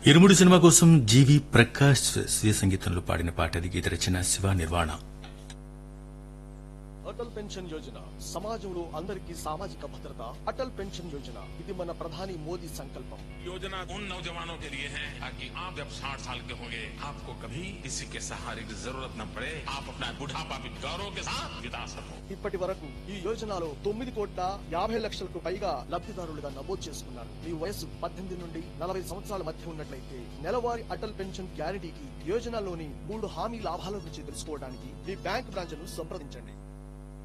ఇరుముడి cinema కోసం జీవి ప్రకాష్ స్వీయ సంగీతంలో పాడిన పాట అది. గీత రచన శివ నిర్వాణ. అటల్ పెన్షన్ యోజన సమాజంలో అందరికీ సామాజిక భద్రత. అటల్ పెన్షన్ యోజన ఇది మన ప్రధాని మోదీ సంకల్పం. योजना उन नौजवानों के लिए है ताकि आप जब 60 साल के होंगे आपको कभी किसी के सहारे की जरूरत न पड़े, आप अपना बुढ़ापा भी गौरव के साथ बिता सको। ఇప్పటి వరకు ఈ యోజనలో 9,50,00,000కు పైగా లబ్ధిదారులుగా నమోదు చేసుకున్నారు. మీ వయసు 18 నుండి 40 సంవత్సరాల మధ్య ఉన్నట్లయితే నెలవారీ అటల్ పెన్షన్ గ్యారంటీకి యోజనలోని 3 హామీ లాభాల గురించి తెలుసుకోవడానికి మీ బ్యాంక్ బ్రాంచ్ను సంప్రదించండి.